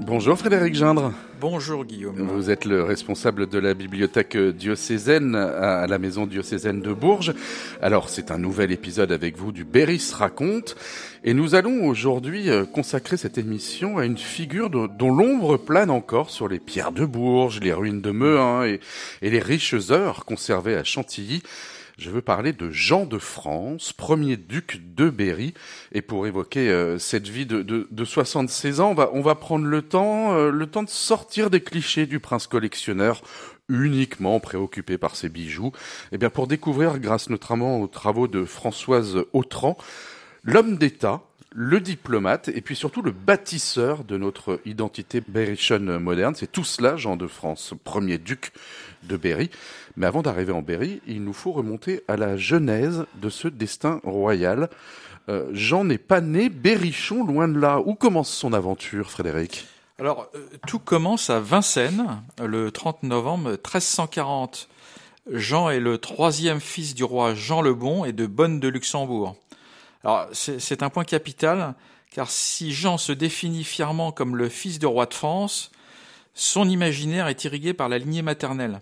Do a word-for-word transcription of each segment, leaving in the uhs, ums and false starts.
Bonjour Frédéric Gindre. Bonjour Guillaume. Vous êtes le responsable de la bibliothèque diocésaine à la maison diocésaine de Bourges. Alors c'est un nouvel épisode avec vous du Berry se raconte et nous allons aujourd'hui consacrer cette émission à une figure dont l'ombre plane encore sur les pierres de Bourges, les ruines de Mehun et, et les riches heures conservées à Chantilly. Je veux parler de Jean de France, premier duc de Berry. Et pour évoquer euh, cette vie de, de, de soixante-seize ans, on va, on va prendre le temps, euh, le temps de sortir des clichés du prince collectionneur, uniquement préoccupé par ses bijoux. Et bien pour découvrir, grâce notamment aux travaux de Françoise Autran, l'homme d'État, le diplomate et puis surtout le bâtisseur de notre identité berrichonne moderne. C'est tout cela, Jean de France, premier duc de Berry. Mais avant d'arriver en Berry, il nous faut remonter à la genèse de ce destin royal. Euh, Jean n'est pas né berrichon, loin de là. Où commence son aventure, Frédéric ? Alors, euh, tout commence à Vincennes, le trente novembre treize cent quarante. Jean est le troisième fils du roi Jean le Bon et de Bonne de Luxembourg. Alors, c'est, c'est un point capital, car si Jean se définit fièrement comme le fils du roi de France, son imaginaire est irrigué par la lignée maternelle.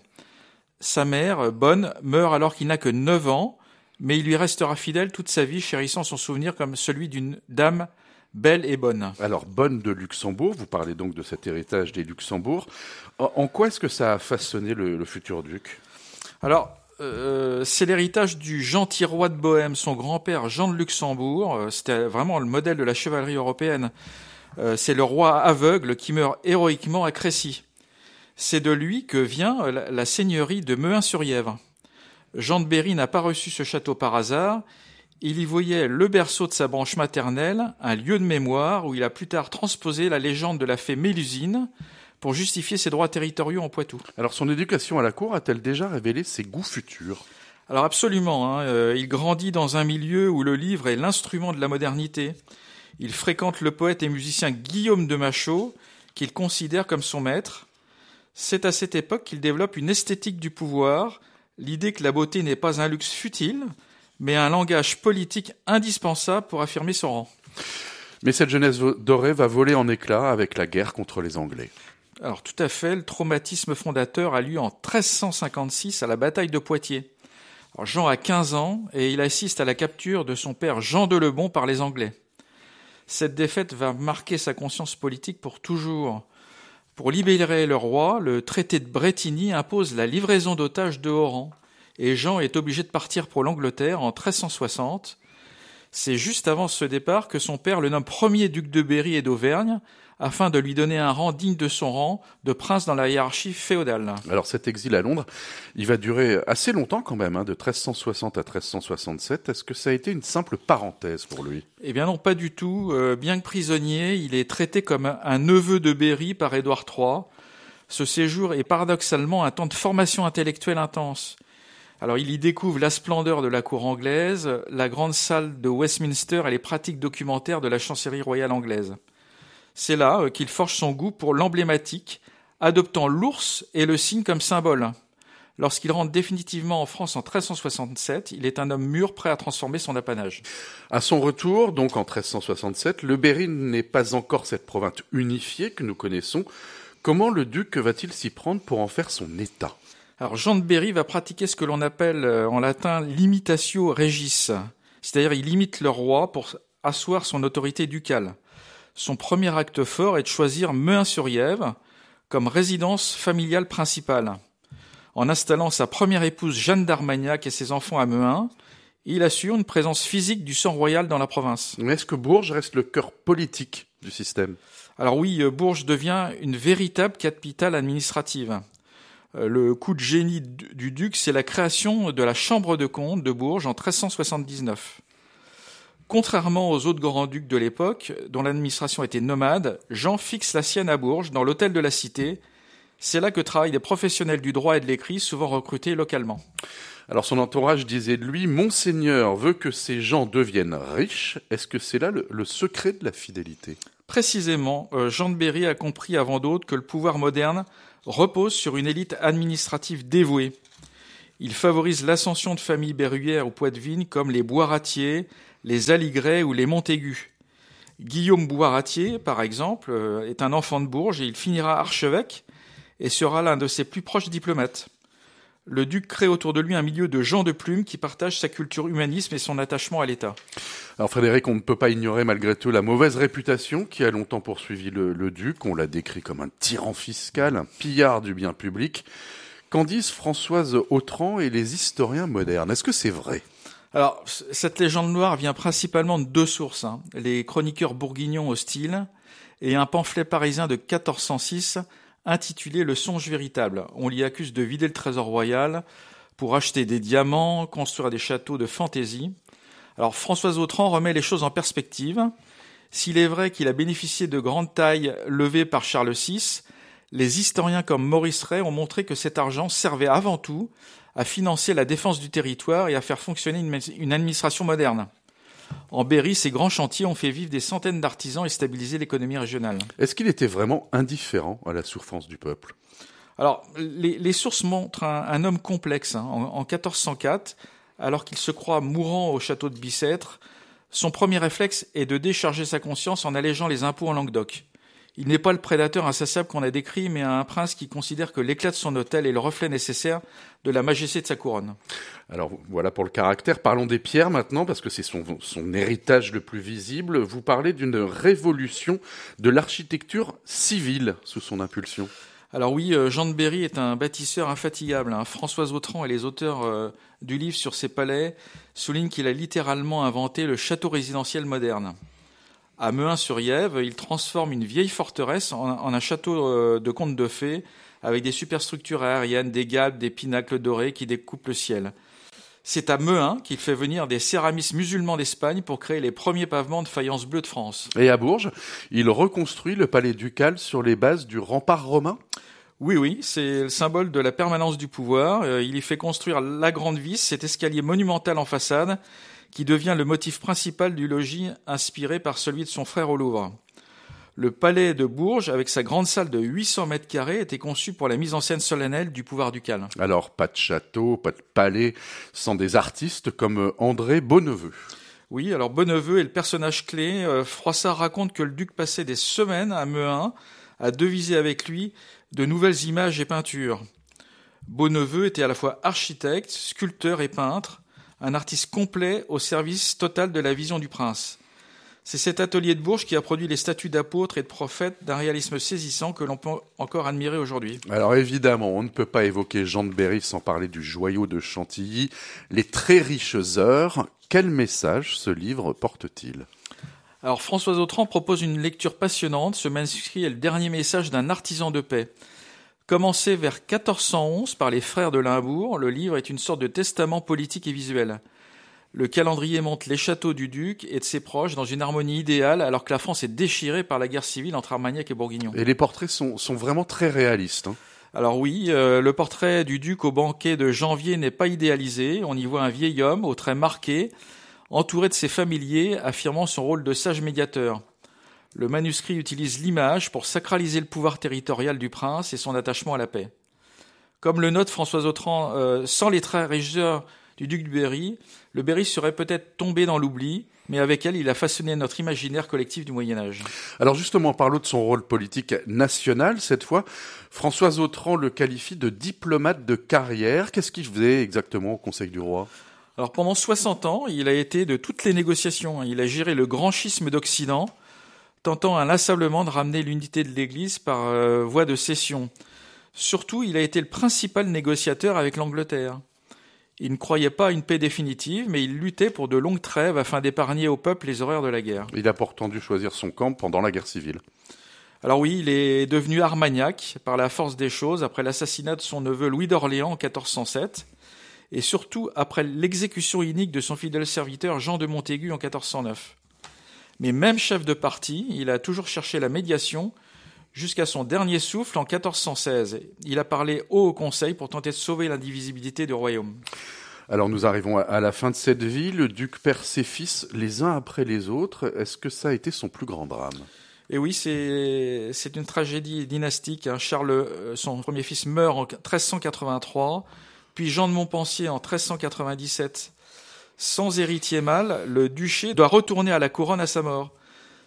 Sa mère, Bonne, meurt alors qu'il n'a que neuf ans, mais il lui restera fidèle toute sa vie, chérissant son souvenir comme celui d'une dame belle et bonne. Alors, Bonne de Luxembourg, vous parlez donc de cet héritage des Luxembourg. En quoi est-ce que ça a façonné le, le futur duc ? Alors, euh, c'est l'héritage du gentil roi de Bohême, son grand-père Jean de Luxembourg. C'était vraiment le modèle de la chevalerie européenne. Euh, c'est le roi aveugle qui meurt héroïquement à Crécy. C'est de lui que vient la, la seigneurie de Mehun-sur-Yèvre. Jean de Berry n'a pas reçu ce château par hasard. Il y voyait le berceau de sa branche maternelle, un lieu de mémoire où il a plus tard transposé la légende de la fée Mélusine pour justifier ses droits territoriaux en Poitou. Alors, son éducation à la cour a-t-elle déjà révélé ses goûts futurs ? Alors absolument, hein, euh, il grandit dans un milieu où le livre est l'instrument de la modernité. Il fréquente le poète et musicien Guillaume de Machaut, qu'il considère comme son maître. C'est à cette époque qu'il développe une esthétique du pouvoir, l'idée que la beauté n'est pas un luxe futile, mais un langage politique indispensable pour affirmer son rang. Mais cette jeunesse dorée va voler en éclats avec la guerre contre les Anglais. Alors tout à fait, le traumatisme fondateur a lieu en treize cent cinquante-six à la bataille de Poitiers. Alors, Jean a quinze ans et il assiste à la capture de son père Jean de Lebon par les Anglais. Cette défaite va marquer sa conscience politique pour toujours. Pour libérer le roi, le traité de Bretigny impose la livraison d'otages de haut rang, et Jean est obligé de partir pour l'Angleterre en treize cent soixante. C'est juste avant ce départ que son père le nomme premier duc de Berry et d'Auvergne, afin de lui donner un rang digne de son rang de prince dans la hiérarchie féodale. Alors cet exil à Londres, il va durer assez longtemps quand même, hein, de treize cent soixante à treize cent soixante-sept. Est-ce que ça a été une simple parenthèse pour lui ? Eh bien non, pas du tout. Euh, bien que prisonnier, il est traité comme un neveu de Berry par Édouard trois. Ce séjour est paradoxalement un temps de formation intellectuelle intense. Alors il y découvre la splendeur de la cour anglaise, la grande salle de Westminster et les pratiques documentaires de la chancellerie royale anglaise. C'est là qu'il forge son goût pour l'emblématique, adoptant l'ours et le cygne comme symbole. Lorsqu'il rentre définitivement en France en treize cent soixante-sept, il est un homme mûr prêt à transformer son apanage. À son retour, donc en treize cent soixante-sept, le Berry n'est pas encore cette province unifiée que nous connaissons. Comment le duc va-t-il s'y prendre pour en faire son État ? Alors Jean de Berry va pratiquer ce que l'on appelle en latin l'imitatio regis, c'est-à-dire il imite le roi pour asseoir son autorité ducale. Son premier acte fort est de choisir Mehun-sur-Yèvre comme résidence familiale principale. En installant sa première épouse Jeanne d'Armagnac et ses enfants à Mehun, il assure une présence physique du sang royal dans la province. Mais est-ce que Bourges reste le cœur politique du système ? Alors oui, Bourges devient une véritable capitale administrative. Le coup de génie du duc, c'est la création de la Chambre de comptes de Bourges en treize cent soixante-dix-neuf. Contrairement aux autres grands-ducs de l'époque, dont l'administration était nomade, Jean fixe la sienne à Bourges, dans l'hôtel de la Cité. C'est là que travaillent des professionnels du droit et de l'écrit, souvent recrutés localement. Alors son entourage disait de lui « Monseigneur veut que ces gens deviennent riches ». Est-ce que c'est là le, le secret de la fidélité ? Précisément, Jean de Berry a compris avant d'autres que le pouvoir moderne repose sur une élite administrative dévouée. Il favorise l'ascension de familles berruyères ou poitevines comme les Boisratier, les Aligret ou les Montaigu. Guillaume Bouaratier, par exemple, est un enfant de Bourges et il finira archevêque et sera l'un de ses plus proches diplomates. Le duc crée autour de lui un milieu de gens de plume qui partagent sa culture humanisme et son attachement à l'État. Alors Frédéric, on ne peut pas ignorer malgré tout la mauvaise réputation qui a longtemps poursuivi le, le duc. On l'a décrit comme un tyran fiscal, un pillard du bien public. Qu'en disent Françoise Autran et les historiens modernes? Est-ce que c'est vrai? Alors, cette légende noire vient principalement de deux sources, hein. Les chroniqueurs bourguignons hostiles et un pamphlet parisien de quatorze cent six intitulé « Le songe véritable ». On l'y accuse de vider le trésor royal pour acheter des diamants, construire des châteaux de fantaisie. Alors Françoise Autran remet les choses en perspective. S'il est vrai qu'il a bénéficié de grandes tailles levées par Charles six, les historiens comme Maurice Ray ont montré que cet argent servait avant tout à financer la défense du territoire et à faire fonctionner une, une administration moderne. En Berry, ces grands chantiers ont fait vivre des centaines d'artisans et stabiliser l'économie régionale. Est-ce qu'il était vraiment indifférent à la souffrance du peuple? Alors, les, les sources montrent un, un homme complexe. Hein. En, en quatorze cent quatre, alors qu'il se croit mourant au château de Bicêtre, son premier réflexe est de décharger sa conscience en allégeant les impôts en Languedoc. Il n'est pas le prédateur insaciable qu'on a décrit, mais un prince qui considère que l'éclat de son hôtel est le reflet nécessaire de la majesté de sa couronne. Alors voilà pour le caractère. Parlons des pierres maintenant, parce que c'est son, son héritage le plus visible. Vous parlez d'une révolution de l'architecture civile sous son impulsion. Alors oui, Jean de Berry est un bâtisseur infatigable. Hein. Françoise Autran et les auteurs euh, du livre sur ses palais soulignent qu'il a littéralement inventé le château résidentiel moderne. À Mehun-sur-Yève, il transforme une vieille forteresse en, en un château euh, de conte de fées avec des superstructures aériennes, des gables, des pinacles dorés qui découpent le ciel. C'est à Mehun qu'il fait venir des céramistes musulmans d'Espagne pour créer les premiers pavements de faïence bleue de France. Et à Bourges, il reconstruit le palais ducal sur les bases du rempart romain? Oui, oui, c'est le symbole de la permanence du pouvoir. Euh, il y fait construire la Grande Vis, cet escalier monumental en façade, qui devient le motif principal du logis inspiré par celui de son frère au Louvre. Le palais de Bourges, avec sa grande salle de huit cents mètres carrés, était conçu pour la mise en scène solennelle du pouvoir ducal. Alors, pas de château, pas de palais, sans des artistes comme André Beauneveu. Oui, alors Beauneveu est le personnage clé. Euh, Froissart raconte que le duc passait des semaines à Mehun à deviser avec lui de nouvelles images et peintures. Beauneveu était à la fois architecte, sculpteur et peintre, un artiste complet au service total de la vision du prince. C'est cet atelier de Bourges qui a produit les statues d'apôtres et de prophètes d'un réalisme saisissant que l'on peut encore admirer aujourd'hui. Alors évidemment, on ne peut pas évoquer Jean de Berry sans parler du joyau de Chantilly, les très riches heures. Quel message ce livre porte-t-il ? Alors Françoise Autran propose une lecture passionnante. Ce manuscrit est le dernier message d'un artisan de paix. Commencé vers quatorze cent onze par les frères de Limbourg, le livre est une sorte de testament politique et visuel. Le calendrier montre les châteaux du duc et de ses proches dans une harmonie idéale alors que la France est déchirée par la guerre civile entre Armagnac et Bourguignon. Et les portraits sont, sont vraiment très réalistes. Hein. Alors oui, euh, le portrait du duc au banquet de janvier n'est pas idéalisé. On y voit un vieil homme aux traits marqués, entouré de ses familiers, affirmant son rôle de sage médiateur. Le manuscrit utilise l'image pour sacraliser le pouvoir territorial du prince et son attachement à la paix. Comme le note Françoise Autran, euh, sans les traits régisseurs du duc de Berry, le Berry serait peut-être tombé dans l'oubli, mais avec elle, il a façonné notre imaginaire collectif du Moyen-Âge. Alors justement, parlons de son rôle politique national. Cette fois, Françoise Autran le qualifie de diplomate de carrière. Qu'est-ce qu'il faisait exactement au Conseil du Roi ? Alors pendant soixante ans, il a été de toutes les négociations. Il a géré le grand schisme d'Occident, tentant inlassablement de ramener l'unité de l'Église par euh, voie de cession. Surtout, il a été le principal négociateur avec l'Angleterre. Il ne croyait pas à une paix définitive, mais il luttait pour de longues trêves afin d'épargner au peuple les horreurs de la guerre. Il a pourtant dû choisir son camp pendant la guerre civile. Alors oui, il est devenu Armagnac par la force des choses après l'assassinat de son neveu Louis d'Orléans en quatorze cent sept et surtout après l'exécution inique de son fidèle serviteur Jean de Montaigu en quatorze cent neuf. Mais même chef de parti, il a toujours cherché la médiation jusqu'à son dernier souffle en quatorze cent seize. Il a parlé haut au Conseil pour tenter de sauver l'indivisibilité du royaume. Alors nous arrivons à la fin de cette vie. Le duc perd ses fils les uns après les autres. Est-ce que ça a été son plus grand drame ? Et oui, c'est, c'est une tragédie dynastique. Charles, son premier fils, meurt en treize cent quatre-vingt-trois, puis Jean de Montpensier en treize cent quatre-vingt-dix-sept. Sans héritier mâle, le duché doit retourner à la couronne à sa mort.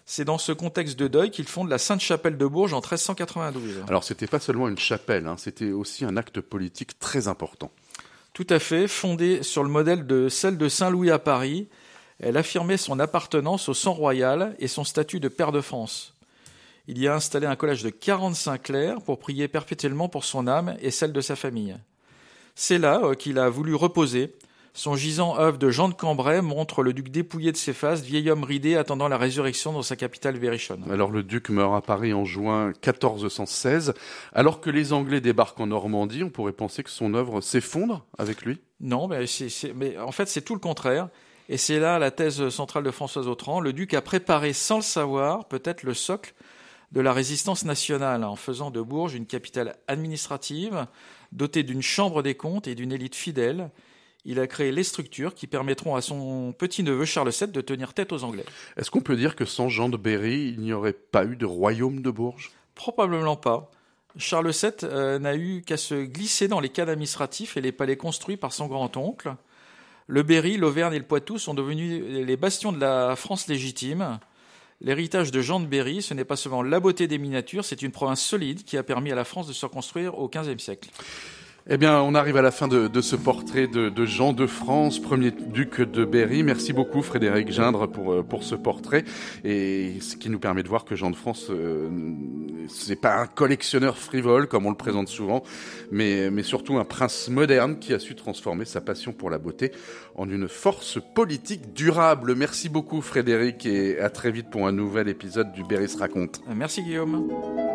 C'est dans ce contexte de deuil qu'il fonde la Sainte-Chapelle de Bourges en treize cent quatre-vingt-douze. Alors, c'était pas seulement une chapelle, hein, c'était aussi un acte politique très important. Tout à fait, fondée sur le modèle de celle de Saint-Louis à Paris, elle affirmait son appartenance au sang royal et son statut de pair de France. Il y a installé un collège de quarante-cinq clercs pour prier perpétuellement pour son âme et celle de sa famille. C'est là euh, qu'il a voulu reposer. Son gisant œuvre de Jean de Cambrai montre le duc dépouillé de ses fasces, vieil homme ridé attendant la résurrection dans sa capitale Berrichonne. Alors le duc meurt à Paris en juin quatorze cent seize. Alors que les Anglais débarquent en Normandie, on pourrait penser que son œuvre s'effondre avec lui ? Non, mais, c'est, c'est, mais en fait c'est tout le contraire. Et c'est là la thèse centrale de Françoise Autran. Le duc a préparé sans le savoir peut-être le socle de la résistance nationale en faisant de Bourges une capitale administrative dotée d'une chambre des comptes et d'une élite fidèle. Il a créé les structures qui permettront à son petit-neveu Charles sept de tenir tête aux Anglais. Est-ce qu'on peut dire que sans Jean de Berry, il n'y aurait pas eu de royaume de Bourges ? Probablement pas. Charles sept euh, n'a eu qu'à se glisser dans les cadres administratifs et les palais construits par son grand-oncle. Le Berry, l'Auvergne et le Poitou sont devenus les bastions de la France légitime. L'héritage de Jean de Berry, ce n'est pas seulement la beauté des miniatures, c'est une province solide qui a permis à la France de se reconstruire au quinzième siècle. Eh bien, on arrive à la fin de, de ce portrait de, de Jean de France, premier duc de Berry. Merci beaucoup Frédéric Gindre pour, pour ce portrait, et ce qui nous permet de voir que Jean de France, euh, c'est pas un collectionneur frivole comme on le présente souvent, mais, mais surtout un prince moderne qui a su transformer sa passion pour la beauté en une force politique durable. Merci beaucoup Frédéric, et à très vite pour un nouvel épisode du Berry se raconte. Merci Guillaume.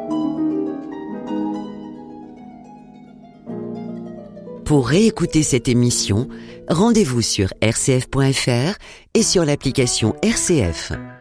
Pour réécouter cette émission, rendez-vous sur r c f point f r et sur l'application R C F.